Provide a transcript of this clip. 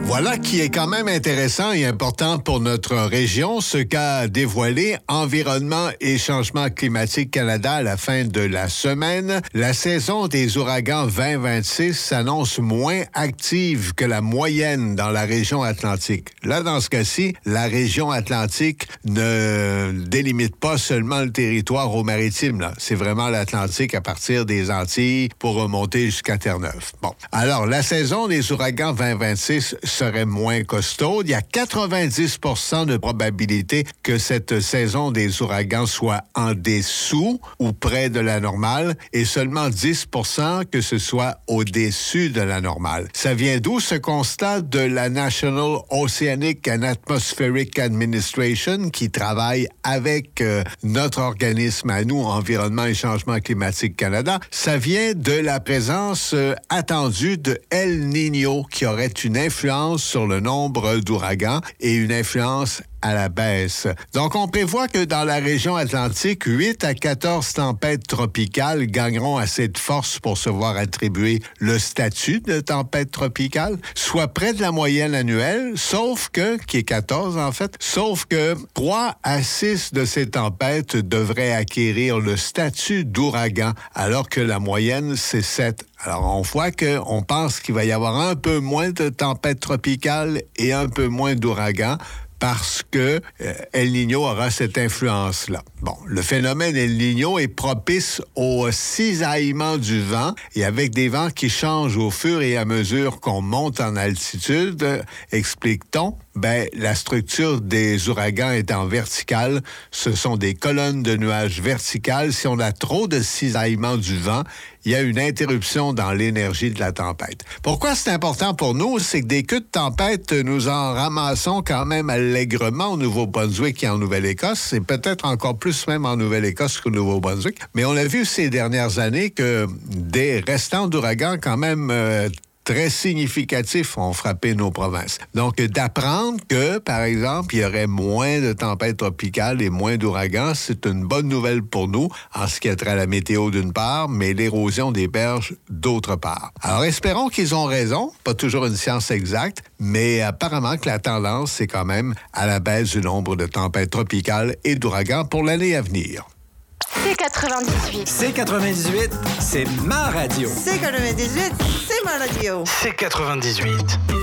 Voilà qui est quand même intéressant et important pour notre région, ce qu'a dévoilé Environnement et Changement climatique Canada à la fin de la semaine. La saison des ouragans 2026 s'annonce moins active que la moyenne dans la région atlantique. Là, dans ce cas-ci, la région atlantique ne délimite pas seulement le territoire au maritime, là. C'est vraiment l'Atlantique à partir des Antilles pour remonter jusqu'à Terre-Neuve. Bon. Alors, la saison des ouragans 2026 serait moins costaude. Il y a 90% de probabilité que cette saison des ouragans soit en dessous ou près de la normale et seulement 10% que ce soit au-dessus de la normale. Ça vient d'où ce constat de la National Oceanic and Atmospheric Administration qui travaille avec notre organisme à nous, Environnement et Changement climatique Canada? Ça vient de la présence attendue de El Niño qui aurait une influence sur le nombre d'ouragans et une influence à la baisse. Donc, on prévoit que dans la région atlantique, 8 à 14 tempêtes tropicales gagneront assez de force pour se voir attribuer le statut de tempête tropicale, soit près de la moyenne annuelle, qui est 14 en fait, sauf que 3 à 6 de ces tempêtes devraient acquérir le statut d'ouragan, alors que la moyenne, c'est 7. Alors, on voit qu'on pense qu'il va y avoir un peu moins de tempêtes tropicales et un peu moins d'ouragans, parce que El Niño aura cette influence-là. Bon, le phénomène El Niño est propice au cisaillement du vent et avec des vents qui changent au fur et à mesure qu'on monte en altitude, explique-t-on, la structure des ouragans étant verticale, ce sont des colonnes de nuages verticales. Si on a trop de cisaillement du vent, il y a une interruption dans l'énergie de la tempête. Pourquoi c'est important pour nous? C'est que des queues de tempête, nous en ramassons quand même allègrement au Nouveau-Brunswick et en Nouvelle-Écosse, et peut-être encore plus même en Nouvelle-Écosse qu'au Nouveau-Brunswick. Mais on a vu ces dernières années que des restants d'ouragans quand même très significatifs ont frappé nos provinces. Donc, d'apprendre que, par exemple, il y aurait moins de tempêtes tropicales et moins d'ouragans, c'est une bonne nouvelle pour nous, en ce qui a trait à la météo d'une part, mais l'érosion des berges d'autre part. Alors, espérons qu'ils ont raison, pas toujours une science exacte, mais apparemment que la tendance, c'est quand même à la baisse du nombre de tempêtes tropicales et d'ouragans pour l'année à venir. C98. C98, c'est ma radio. C98, c'est ma radio. C98.